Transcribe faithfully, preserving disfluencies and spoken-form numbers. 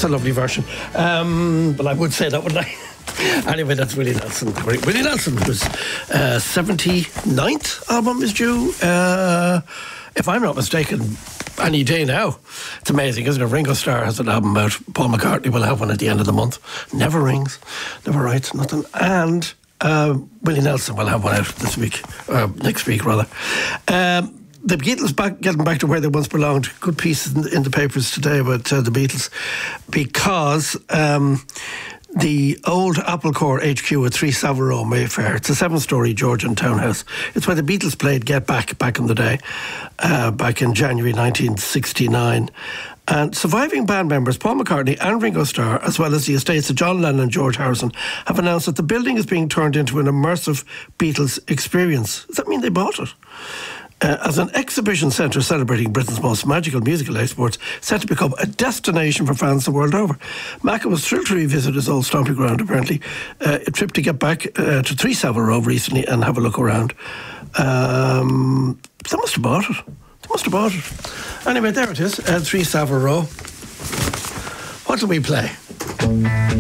It's a lovely version. Um, but I would say that, wouldn't I? Anyway, that's Willie Nelson. Willie Nelson, whose uh, seventy-ninth album is due, uh, if I'm not mistaken, any day now. It's amazing, isn't it? Ringo Starr has an album out. Paul McCartney will have one at the end of the month. Never rings, never writes, nothing. And uh, Willie Nelson will have one out this week, uh, next week rather. Um, The Beatles back, getting back to where they once belonged. Good pieces in, in the papers today about uh, the Beatles, because um, the old Apple Corps H Q at three Savile Row, Mayfair, it's a seven-storey Georgian townhouse. It's where the Beatles played Get Back back in the day, uh, back in January nineteen sixty-nine. And surviving band members Paul McCartney and Ringo Starr, as well as the estates of John Lennon and George Harrison, have announced that the building is being turned into an immersive Beatles experience. Does that mean they bought it? Uh, as an exhibition centre celebrating Britain's most magical musical exports, set to become a destination for fans the world over. Macca was thrilled to revisit his old stomping ground, apparently. Uh, a trip to get back uh, to three Savile Row recently and have a look around. Um, they must have bought it. They must have bought it. Anyway, there it is, uh, three Savile Row. What do we play?